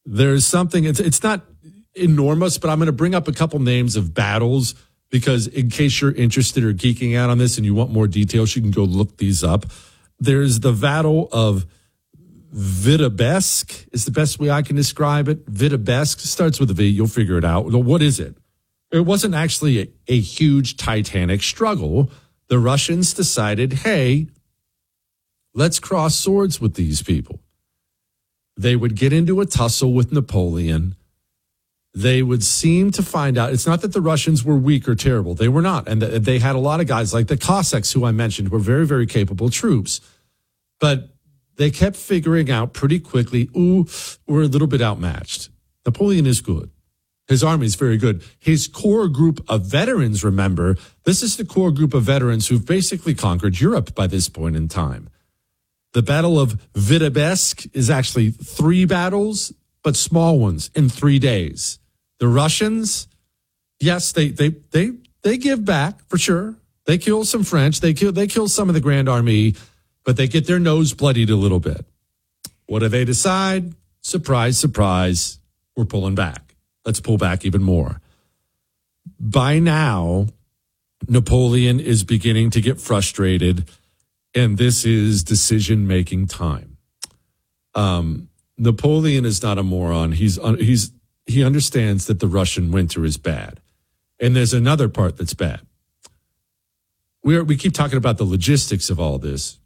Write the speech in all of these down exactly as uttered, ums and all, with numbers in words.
There's something, it's, it's not enormous, but I'm going to bring up a couple names of battles because in case you're interested or geeking out on this and you want more details, you can go look these up. There's the Battle of Vitebsk is the best way I can describe it. Vitebsk starts with a V. You'll figure it out. What is it? It wasn't actually a, a huge titanic struggle. The Russians decided, hey, let's cross swords with these people. They would get into a tussle with Napoleon. They would seem to find out. It's not that the Russians were weak or terrible. They were not. And they had a lot of guys like the Cossacks, who I mentioned, were very, very capable troops. But they kept figuring out pretty quickly, ooh, we're a little bit outmatched. Napoleon is good. His army is very good. His core group of veterans, remember, this is the core group of veterans who've basically conquered Europe by this point in time. The Battle of Vitebsk is actually three battles, but small ones in three days. The Russians, yes, they they they they give back for sure. They kill some French. They kill they kill some of the Grand Army, but they get their nose bloodied a little bit. What do they decide? Surprise, surprise, we're pulling back. Let's pull back even more. By now, Napoleon is beginning to get frustrated, and this is decision-making time. Um, Napoleon is not a moron. He's he's he understands that the Russian winter is bad, and there's another part that's bad. We are, we keep talking about the logistics of all this.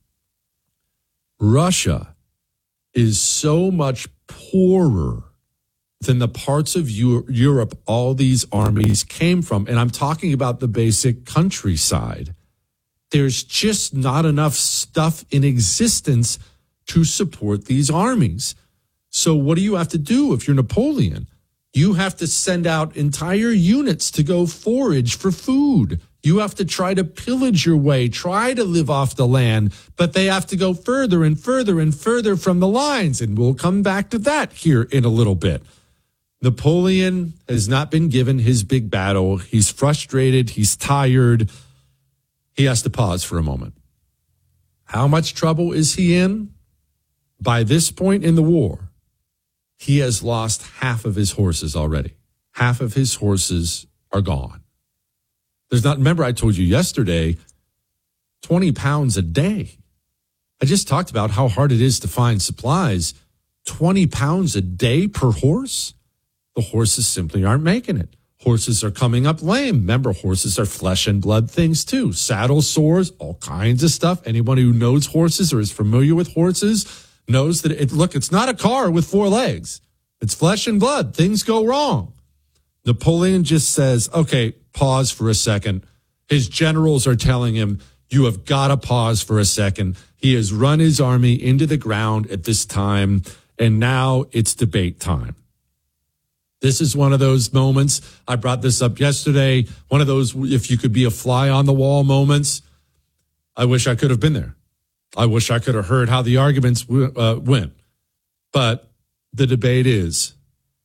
Russia is so much poorer than the parts of Europe all these armies came from. And I'm talking about the basic countryside. There's just not enough stuff in existence to support these armies. So what do you have to do if you're Napoleon? You have to send out entire units to go forage for food. You have to try to pillage your way, try to live off the land, but they have to go further and further and further from the lines. And we'll come back to that here in a little bit. Napoleon has not been given his big battle. He's frustrated. He's tired. He has to pause for a moment. How much trouble is he in? By this point in the war, he has lost half of his horses already. Half of his horses are gone. There's not, remember I told you yesterday, twenty pounds a day. I just talked about how hard it is to find supplies. twenty pounds a day per horse? The horses simply aren't making it. Horses are coming up lame. Remember, horses are flesh and blood things too. Saddle sores, all kinds of stuff. Anyone who knows horses or is familiar with horses knows that, it, look, it's not a car with four legs. It's flesh and blood. Things go wrong. Napoleon just says, okay, pause for a second. His generals are telling him, you have got to pause for a second. He has run his army into the ground at this time, and now it's debate time. This is one of those moments. I brought this up yesterday. One of those, if you could be a fly on the wall moments. I wish I could have been there. I wish I could have heard how the arguments uh, went. But the debate is,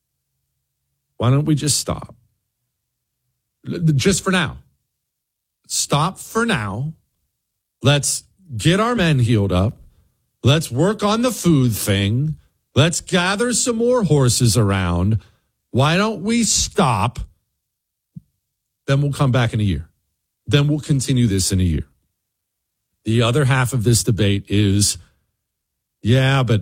why don't we just stop? Just for now. Stop for now. Let's get our men healed up. Let's work on the food thing. Let's gather some more horses around. Why don't we stop? Then we'll come back in a year. Then we'll continue this in a year. The other half of this debate is, yeah, but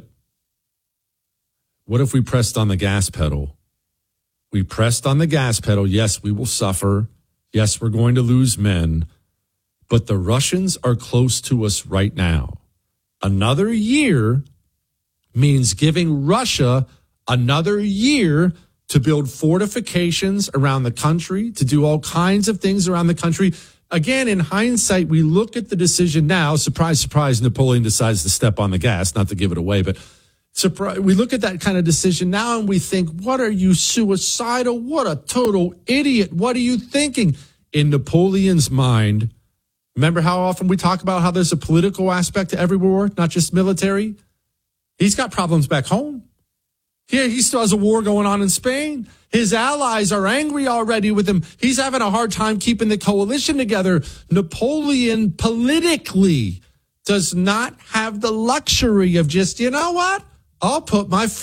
what if we pressed on the gas pedal? We pressed on the gas pedal. Yes, we will suffer. Yes, we're going to lose men. But the Russians are close to us right now. Another year means giving Russia another year to build fortifications around the country, to do all kinds of things around the country. Again, in hindsight, we look at the decision now. Surprise, surprise, Napoleon decides to step on the gas, not to give it away, but surprise, we look at that kind of decision now and we think, what are you, suicidal? What a total idiot. What are you thinking? In Napoleon's mind, remember how often we talk about how there's a political aspect to every war, not just military? He's got problems back home. Here, he still has a war going on in Spain. His allies are angry already with him. He's having a hard time keeping the coalition together. Napoleon politically does not have the luxury of just, you know what? I'll put my